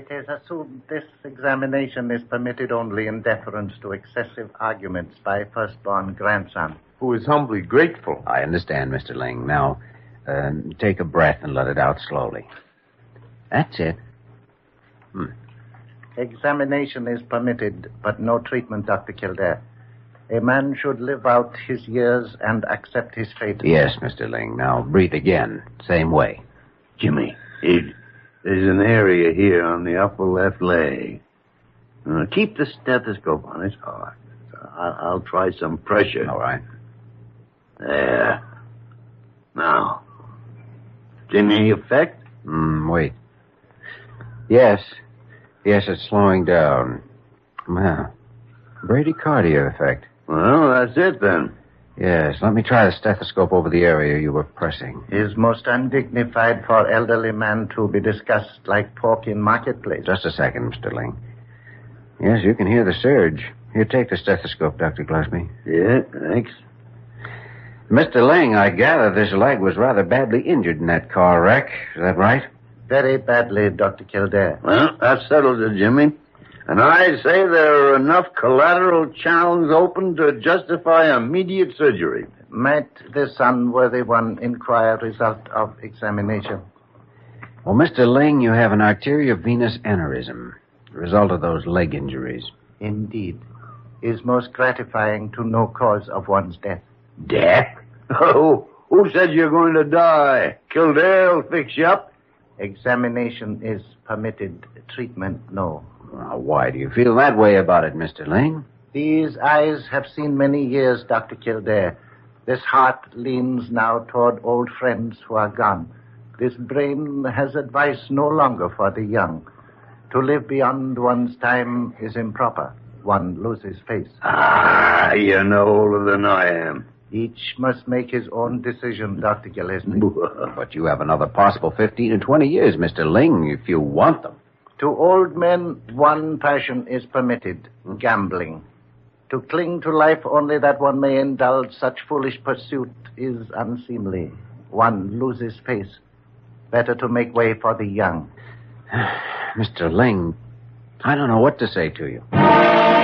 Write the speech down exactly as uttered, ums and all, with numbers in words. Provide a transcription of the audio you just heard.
It is assumed this examination is permitted only in deference to excessive arguments by firstborn grandson. Who is humbly grateful. I understand, Mister Ling. Now, uh, take a breath and let it out slowly. That's it. Hmm. Examination is permitted, but no treatment, Doctor Kildare. A man should live out his years and accept his fate. Yes, Mister Ling. Now, breathe again. Same way. Jimmy, it, there's an area here on the upper left leg. Uh, keep the stethoscope on his heart. I'll, I'll try some pressure. All right. There. Now, any effect? Mm, wait. Yes. Yes, it's slowing down. Well, bradycardia effect. Well, that's it then. Yes, let me try the stethoscope over the area you were pressing. It is most undignified for elderly man to be discussed like pork in marketplace. Just a second, Mister Ling. Yes, you can hear the surge. Here, take the stethoscope, Doctor Gillespie. Yeah, thanks. Mister Ling, I gather this leg was rather badly injured in that car wreck. Is that right? Very badly, Doctor Kildare. Well, that settles it, Jimmy. And I say there are enough collateral channels open to justify immediate surgery. Might this unworthy one inquire result of examination? Well, Mister Ling, you have an arteriovenous aneurysm, the result of those leg injuries. Indeed. It is most gratifying to know cause of one's death. Death? Oh, who said you're going to die? Kildare will fix you up. Examination is permitted. Treatment, no. Now, why do you feel that way about it, Mister Ling? These eyes have seen many years, Doctor Kildare. This heart leans now toward old friends who are gone. This brain has advice no longer for the young. To live beyond one's time is improper. One loses face. Ah, you're no older than I am. Each must make his own decision, Doctor Gillespie. But you have another possible fifteen or twenty years, Mister Ling, if you want them. To old men, one passion is permitted, gambling. To cling to life only that one may indulge such foolish pursuit is unseemly. One loses face. Better to make way for the young. Mister Ling, I don't know what to say to you.